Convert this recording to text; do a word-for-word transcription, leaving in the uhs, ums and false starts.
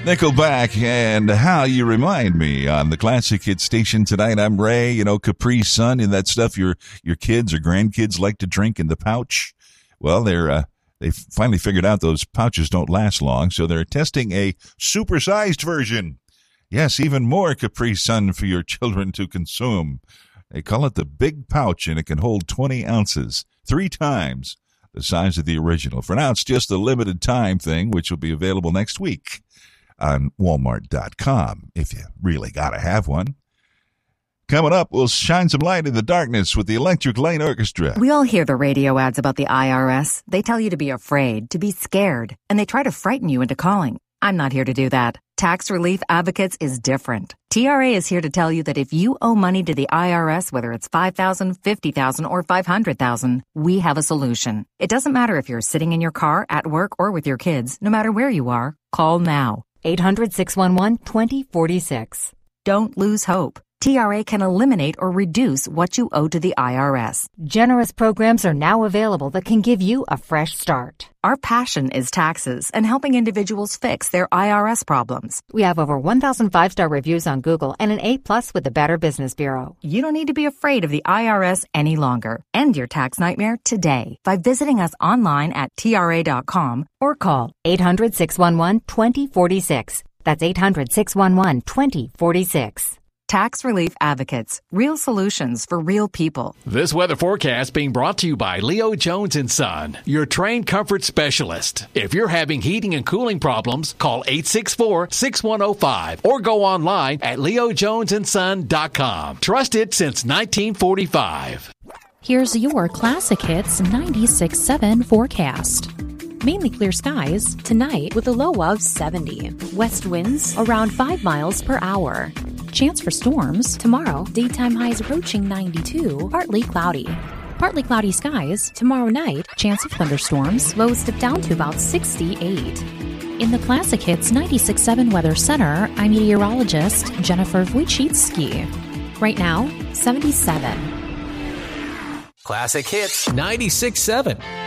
Nickelback and How You Remind Me on the Classic Hit Station tonight. I'm Ray. You know, Capri Sun and that stuff your your kids or grandkids like to drink in the pouch. Well, they're uh, they finally figured out those pouches don't last long, so they're testing a supersized version. Yes, even more Capri Sun for your children to consume. They call it the Big Pouch, and it can hold twenty ounces, three times the size of the original. For now, it's just a limited time thing, which will be available next week on Walmart dot com, if you really gotta have one. Coming up, we'll shine some light in the darkness with the Electric Light Orchestra. We all hear the radio ads about the I R S. They tell you to be afraid, to be scared, and they try to frighten you into calling. I'm not here to do that. Tax Relief Advocates is different. T R A is here to tell you that if you owe money to the I R S, whether it's five thousand dollars, fifty thousand dollars, or five hundred thousand dollars, we have a solution. It doesn't matter if you're sitting in your car, at work, or with your kids. No matter where you are, call now. eight hundred, six one one, two zero four six. Don't lose hope. T R A can eliminate or reduce what you owe to the I R S. Generous programs are now available that can give you a fresh start. Our passion is taxes and helping individuals fix their I R S problems. We have over one thousand five-star reviews on Google and an A plus with the Better Business Bureau. You don't need to be afraid of the I R S any longer. End your tax nightmare today by visiting us online at T R A dot com or call eight hundred, six one one, two zero four six. That's eight hundred, six one one, two zero four six. Tax Relief Advocates. Real solutions for real people. This weather forecast being brought to you by Leo Jones and Son, your trained comfort specialist. If you're having heating and cooling problems, call eight six four, six one zero five or go online at leo jones and son dot com. Trusted since nineteen forty-five. Here's your Classic Hits ninety-six point seven forecast. Mainly clear skies tonight with a low of seventy. West winds around five miles per hour. Chance for storms tomorrow. Daytime highs approaching ninety-two. Partly cloudy. Partly cloudy skies tomorrow night. Chance of thunderstorms. Lows dip down to about sixty-eight. In the Classic Hits ninety-six point seven Weather Center, I'm meteorologist Jennifer Wojcicki. Right now, seventy-seven. Classic Hits ninety-six point seven.